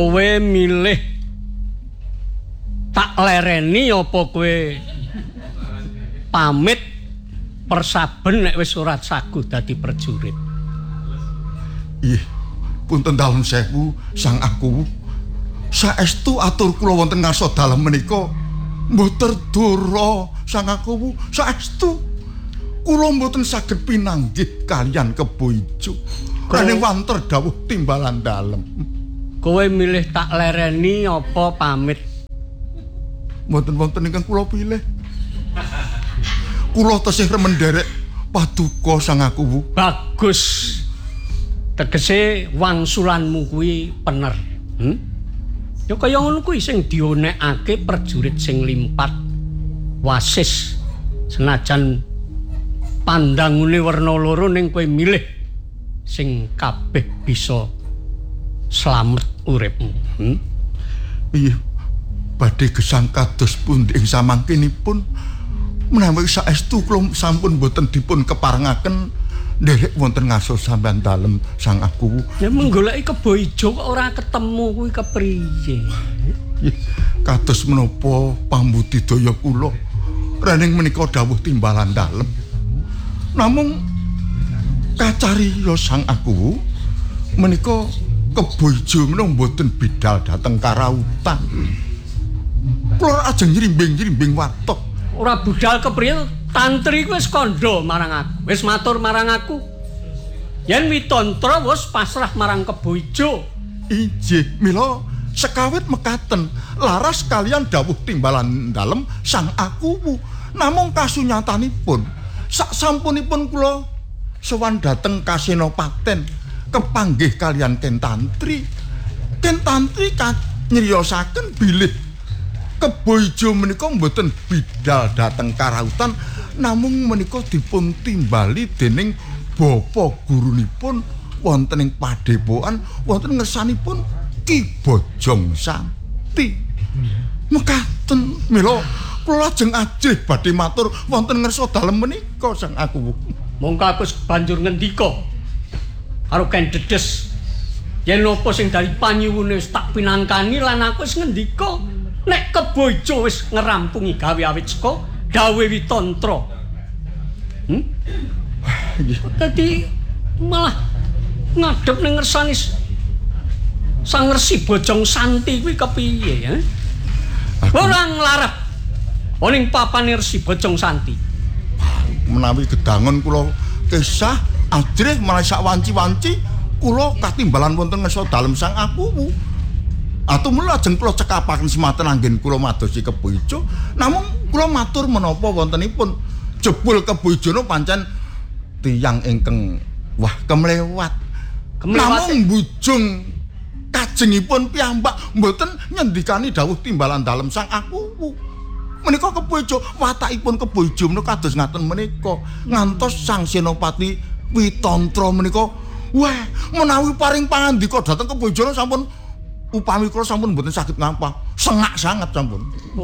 Kowe milih tak lereni apa kowe pamit persaben nek wis ora sagu dadi prajurit? Ih, punten dalem sewu Sang Aku. Saestu atur kula wonten ngarsa dalem menika mboten dora Sang Aku. Saestu kula mboten saged pinanggih kalian Kebo Ijo. Kane wanter dawuh timbalan dalem. Kowe milih tak lereni apa pamit? Mboten wonten ingkang kula pilih. Kula tesih remen nderek paduka Sang Aku. Bagus. Tegese wangsulanmu kuwi pener. Ya kaya ngono kuwi sing dionekake prajurit sing limpat wasis. Senajan pandangune werna loro ning kowe milih sing kabeh bisa slamet uripmu. Iya, badhe gesang kados pundi ing samangkinipun menawi saestu kula sampun boten dipun keparengaken nderek wonten ngaso sampean dalem Sang Aku. Ya menggoleki Kebo Ijo kok ora ketemu kuwi kepriye? Kados menapa pambudidaya kula rening menika dawuh timbalan dalem. Namung kacariya Sang Aku menika Kebo Ijo menika mboten bidal dhateng karautan. Kula ajeng nyrimbing-nyrimbing watok. Ora budal kepriye tantri wis kandha marang aku. Wis matur marang aku. Yen Witantra wis pasrah marang Kebo Ijo. Injih, mila sekawit mekaten laras kalian dawuh timbalan dalem Sang Aku. Namung kasunyatanipun saksampunipun kula sowan dhateng Kasenopaten kepanggih kalian Ken Tantri. Ken Tantri nyriyosaken bilih Kebo Ijo menika mboten bidal dhateng karautan namung menika dipun timbali dening bapa gurunipun wonten ing padepokan wonten ngersanipun Ki Bojong Santi. Mekaten mila kula lajeng ajrih badhe matur wonten ngersa dalem menika Sang Aku. Mongko aku banjur ngendika karo Ken Dedes yen apa sing dari panyuwune wis tak pinangkani lan aku wis ngendika nek Kebo Ijo wis ngerampungi gawe awit saka dawe Witantra. Dadi malah ngadep ning ngersane Sang Resi Bojong Santi kuwi kepiye ya? Ora nglarep ning papane Resi Bojong Santi. Menawi gedangon kula kesah ajrih malah sak wanci-wanci kula katimbalan wonten ngarsa dalem Sang Aku. Atumula lajeng kula cekapaken semanten anggen kula madosi Kebo Ijo. Namung kula matur menapa wontenipun jebul Kebo Ijo pancen tiyang ingkang wah kemlewat. Namung bujung kajengipun piyambak mboten nyendikani dawuh timbalan dalem Sang Aku. Menika Kebo Ijo watakipun Kebo Ijo menika kados ngaten menika ngantos Sang Senopati Witantra menika wah menawi paring pangandika dhateng Kebo Ijo sampun upami kula sampun mboten saged ngampah sengak sanget sampun.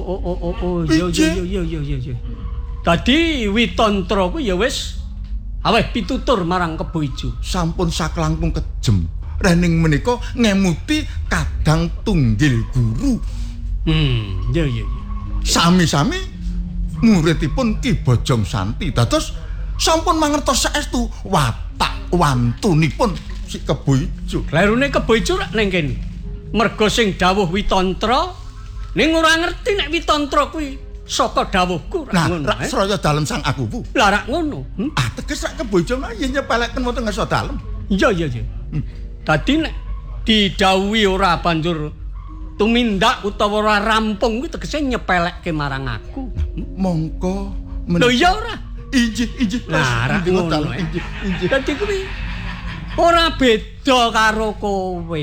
Iya. Dadi Witantra ku ya wis aweh pitutur marang Kebo Ijo. Sampun saklangkung kejem. Rening menika ngemuti kadang tunggil guru. Iya. Sami-sami muridipun Ki Bojong Santi. Dados sampun mangertos saestu watak wantunipun si Kebo Ijo. Lerune Kebo Ijo rak ning kene. Merga sing dawuh Witantra ning ora ngerti nek Witantra kuwi saka dawuhku rak ngono. Rak sraya dalem Sang Aku. Lah rak ngono. Teges rak Kebo Ijo yen nyepeleken wonten ngarsa dalem. Iya. Dadi nek didhawuhi ora banjur tumindak utawa ora rampung kuwi tegese nyepelekke marang aku. Mongko Lho iya ora? Injih. Lah rak ngono. Injih. Dadi kuwi ora beda karo kowe.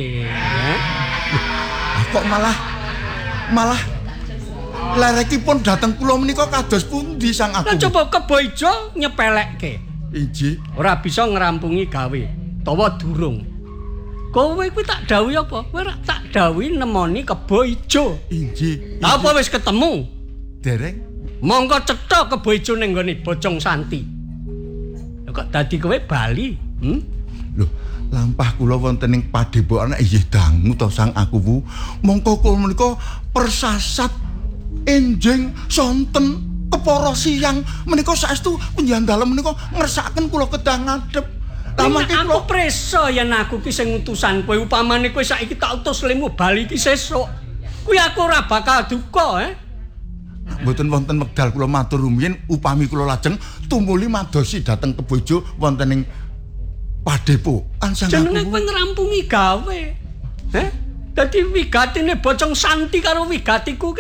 Kok malah lerekipun dhateng kula menika kados pundi Sang Aku? Lah coba Kebo Ijo nyepelekke. Injih. Ora bisa ngrampungi gawe, utawa durung. Kowe kuwi tak dawuhi apa? Kowe rak tak dawuhi nemoni Kebo Ijo. Injih. Apa wis ketemu? Dereng. Mongko cetha Kebo Ijo ning nggone Bojong Santi. Kok dadi kowe bali? Lho, lampah kula wonten ing padepokan inggih dangu to Sang Akuwu. Mongko kula menika persasat enjing sonten kepara siang menika saestu panjenengan dalem menika ngersakaken kula kedah ngadhep. Aku preso yen aku ki sing utusan kowe upamane kowe saiki tak utus lemu bali ki sesuk. Kuwi aku ora bakal duka, Mboten wonten wekdal kula matur rumiyin upami kula lajeng tumuli madosi dhateng Kebojo wonten ing padepokan Sang Akuwu. Jenenge kowe ngrampungi gawe. Dadi wigatine Bocong Santi karo wigatiku